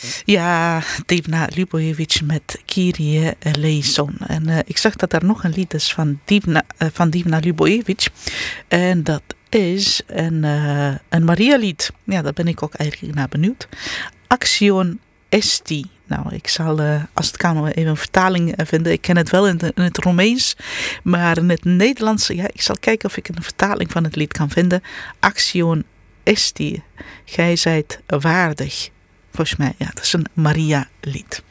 Ja, Divna Ljubojević met Kyrie eleison. En ik zag dat er nog een lied is van Divna Ljubojević. En dat is een Maria-lied. Ja, daar ben ik ook eigenlijk naar benieuwd. Action Esti. Nou, ik zal, als het kan, even een vertaling vinden. Ik ken het wel in het Romeins. Maar in het Nederlands, ja, ik zal kijken of ik een vertaling van het lied kan vinden. Action Esti. Gij zijt waardig. Volgens mij, ja, dat is een Maria-lied.